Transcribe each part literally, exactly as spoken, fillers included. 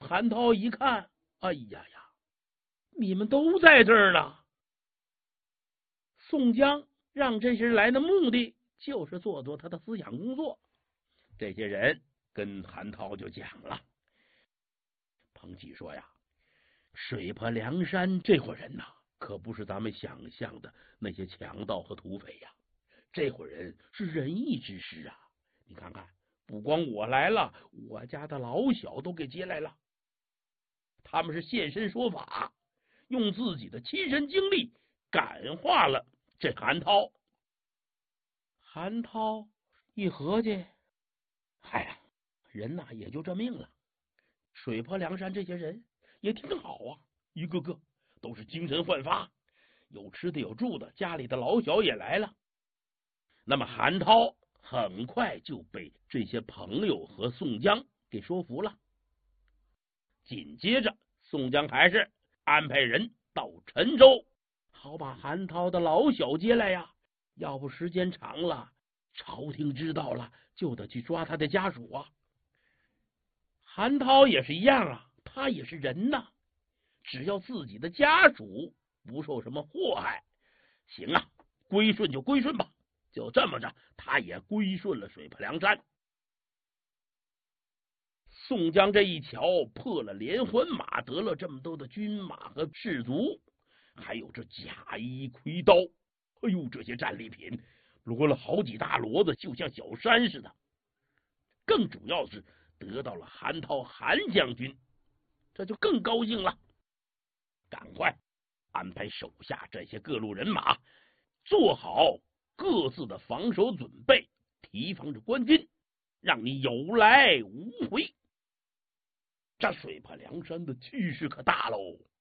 韩涛一看，哎呀呀，你们都在这儿呢。宋江让这些人来的目的就是做做他的思想工作。这些人跟韩涛就讲了，彭起说呀，水泊梁山这伙人呐、啊，可不是咱们想象的那些强盗和土匪呀，这伙人是仁义之师啊！你看看，不光我来了，我家的老小都给接来了。他们是现身说法，用自己的亲身经历感化了这韩涛。韩涛一合计，哎呀，人呐也就这命了。水泊梁山这些人也挺好啊，一个个都是精神焕发，有吃的有住的，家里的老小也来了。那么韩涛很快就被这些朋友和宋江给说服了。紧接着宋江还是安排人到陈州，好把韩涛的老小接来呀。要不时间长了，朝廷知道了就得去抓他的家属啊。韩涛也是一样啊，他也是人呐，只要自己的家属不受什么祸害，行啊，归顺就归顺吧。就这么着，他也归顺了水泊梁山。宋江这一瞧，破了连环马，得了这么多的军马和士卒，还有这甲衣盔刀，哎呦，这些战利品摞了好几大骡子，就像小山似的。更主要是得到了韩涛韩将军，这就更高兴了。赶快安排手下这些各路人马做好各自的防守准备，提防着官军，让你有来无回。这水泊梁山的气势可大喽。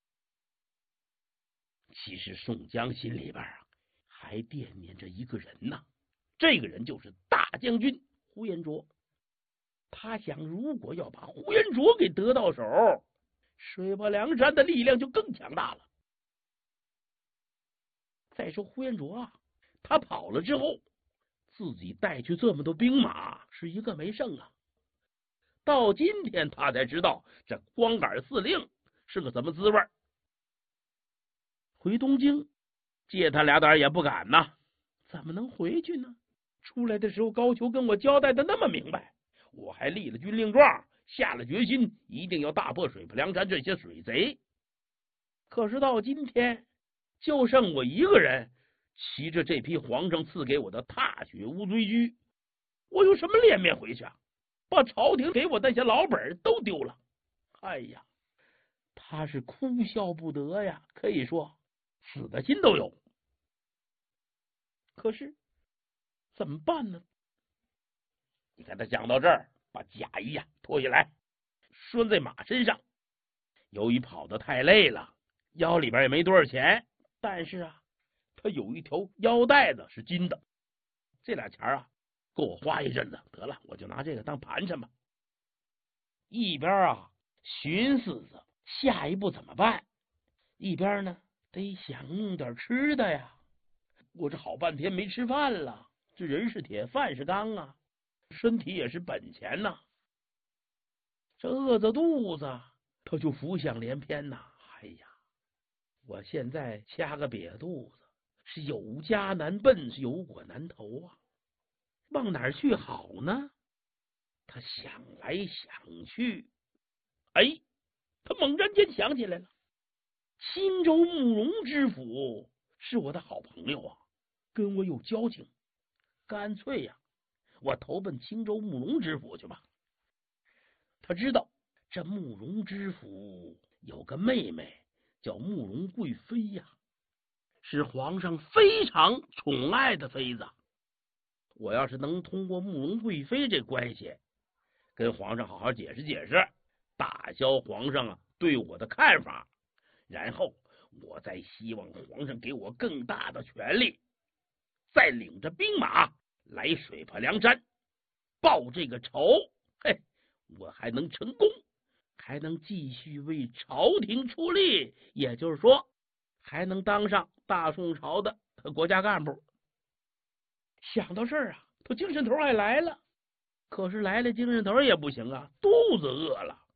其实宋江心里边啊，还惦念着一个人呢，这个人就是大将军呼延灼。他想，如果要把呼延灼给得到手，水泊梁山的力量就更强大了。再说呼延灼啊，他跑了之后，自己带去这么多兵马，是一个没剩啊。到今天他才知道这光杆司令是个什么滋味。回东京借他俩胆也不敢呐，怎么能回去呢？出来的时候高俅跟我交代的那么明白，我还立了军令状，下了决心，一定要大破水泊梁山这些水贼。可是到今天，就剩我一个人骑着这匹皇上赐给我的踏雪乌骓驹，我有什么脸面回去啊？把朝廷给我那些老本都丢了。哎呀，他是哭笑不得呀，可以说死的心都有。可是怎么办呢？你看他讲到这儿，把甲衣呀脱下来，拴在马身上。由于跑得太累了，腰里边也没多少钱，但是啊，他有一条腰带子是金的，这俩钱啊够我花一阵子，得了，我就拿这个当盘缠吧。一边啊寻思着下一步怎么办，一边呢得想弄点吃的呀。我这好半天没吃饭了，这人是铁，饭是钢啊，身体也是本钱呐。这饿着肚子，他就浮想联翩呐。哎呀，我现在掐个瘪肚子，是有家难奔，是有果难投啊，往哪儿去好呢？他想来想去，哎，他猛然间想起来了，青州慕容知府是我的好朋友啊，跟我有交情，干脆呀，我投奔青州慕容知府去吧。他知道这慕容知府有个妹妹叫慕容贵妃呀，是皇上非常宠爱的妃子。我要是能通过慕容贵妃这关系跟皇上好好解释解释，打消皇上啊对我的看法，然后我再希望皇上给我更大的权力，再领着兵马来水泊梁山报这个仇，嘿，我还能成功，还能继续为朝廷出力，也就是说还能当上大宋朝的国家干部。想到这儿啊，他精神头还来了。可是来了精神头也不行啊，肚子饿了。